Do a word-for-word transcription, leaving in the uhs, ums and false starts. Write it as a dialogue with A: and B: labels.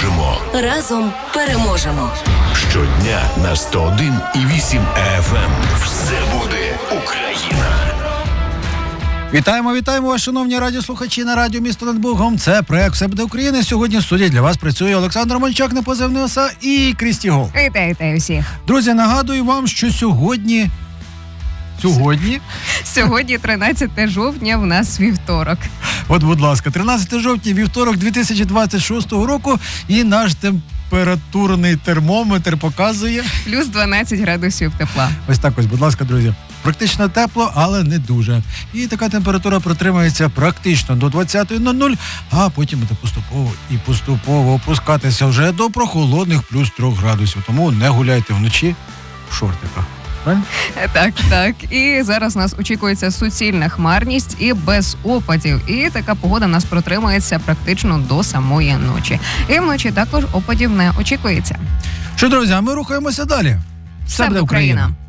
A: дружимо.
B: Разом переможемо.
A: Щодня на сто один і вісім еф ем. Все буде Україна.
C: Вітаємо, вітаємо вас, шановні радіослухачі на радіо «Місто над Богом». Це проект «Все буде Україна». Сьогодні в студії для вас працює Олександр Мальчак, непозивний Оса, і Крісті Гол.
D: Вітаю, вітаю всіх.
C: Друзі, нагадую вам, що сьогодні... Сьогодні?
D: Сьогодні тринадцяте жовтня, в нас вівторок.
C: От, будь ласка, тринадцяте жовтня, вівторок дві тисячі двадцять шостого року, і наш температурний термометр показує...
D: Плюс дванадцять градусів тепла.
C: Ось так ось, будь ласка, друзі. Практично тепло, але не дуже. І така температура протримається практично до двадцятої нуль нуль, а потім буде поступово і поступово опускатися вже до прохолодних плюс трьох градусів. Тому не гуляйте вночі в шортиках. Правильно?
D: Так, так. І зараз нас очікується суцільна хмарність і без опадів. І така погода в нас протримається практично до самої ночі. І вночі також опадів не очікується.
C: Що, друзі, а ми рухаємося далі.
D: Все буде Україна.